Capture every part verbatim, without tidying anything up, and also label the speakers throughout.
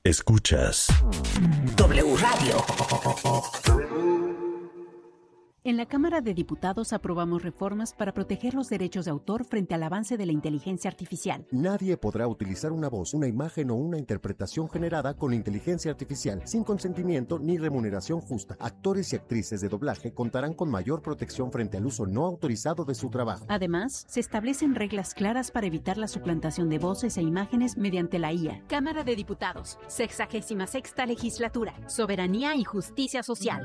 Speaker 1: Escuchas
Speaker 2: W Radio.
Speaker 3: En la Cámara de Diputados aprobamos reformas para proteger los derechos de autor frente al avance de la inteligencia artificial.
Speaker 4: Nadie podrá utilizar una voz, una imagen o una interpretación generada con inteligencia artificial sin consentimiento ni remuneración justa. Actores y actrices de doblaje contarán con mayor protección frente al uso no autorizado de su trabajo.
Speaker 3: Además, se establecen reglas claras para evitar la suplantación de voces e imágenes mediante la I A. Cámara de Diputados, sexagésima sexta legislatura, soberanía y justicia social.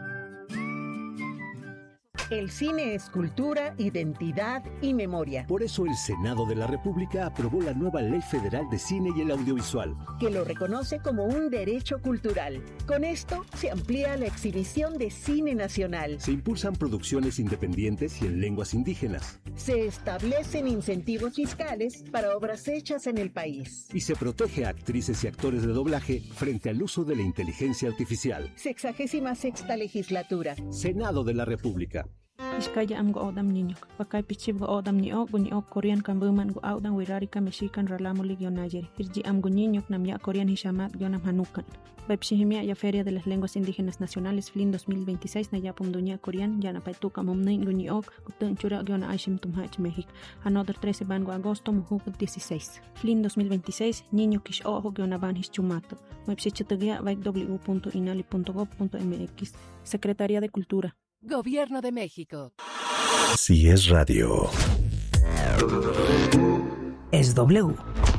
Speaker 5: El cine es cultura, identidad y memoria.
Speaker 6: Por eso el Senado de la República aprobó la nueva Ley Federal de Cine y el Audiovisual,
Speaker 5: que lo reconoce como un derecho cultural. Con esto se amplía la exhibición de cine nacional.
Speaker 6: Se impulsan producciones independientes y en lenguas indígenas.
Speaker 5: Se establecen incentivos fiscales para obras hechas en el país.
Speaker 6: Y se protege a actrices y actores de doblaje frente al uso de la inteligencia artificial.
Speaker 5: Sexagésima sexta legislatura.
Speaker 6: Senado de la República.
Speaker 7: Iskaya am go odam niñok, pakay pichib go odam ni ok, ni ok Korean kan buman go audan wirarika mexican ralamulig yon ayer. Irji am go niñok nam ya Korean hishamat yonam hanukan. Baipshihimia ya Feria de las Lenguas Indígenas Nacionales Flin dos mil veintiséis na ya pumduña Korean ya na paituka momnein go ni ok, gutun chura yona aishim tumhach México. Another trece ban go agosto muhuk dieciséis. Flin dos mil veintiséis niño kish ojo yona ban hischumato. Baipshichitagia vaik w punto inali punto gov punto m x. Secretaría de Cultura.
Speaker 2: Gobierno de México.
Speaker 1: Si es radio,
Speaker 2: es W.